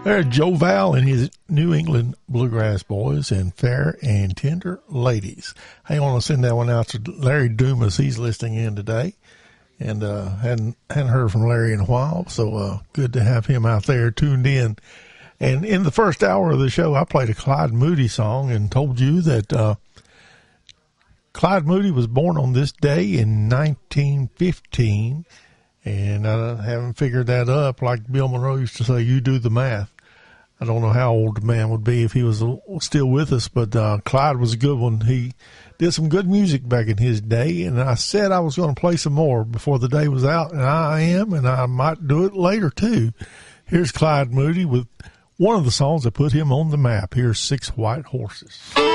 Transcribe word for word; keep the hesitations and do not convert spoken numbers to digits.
There's Joe Val and his New England Bluegrass Boys and Fair and Tender Ladies. I want to send that one out to Larry Dumas. He's listening in today. And uh, hadn't, hadn't heard from Larry in a while, so uh, good to have him out there tuned in. And in the first hour of the show, I played a Clyde Moody song and told you that uh, Clyde Moody was born on this day in nineteen fifteen. And I haven't figured that up. Like Bill Monroe used to say, you do the math. I don't know how old the man would be if he was still with us, but uh, Clyde was a good one. He did some good music back in his day, and I said I was going to play some more before the day was out, and I am, and I might do it later too. Here's Clyde Moody with one of the songs that put him on the map. Here's Six White Horses.